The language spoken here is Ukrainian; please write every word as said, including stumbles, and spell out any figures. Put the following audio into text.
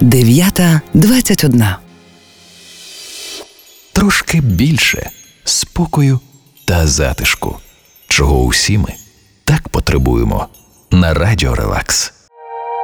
дев'ята двадцять одна. Трошки більше спокою та затишку, чого усі ми так потребуємо на Радіо Релакс.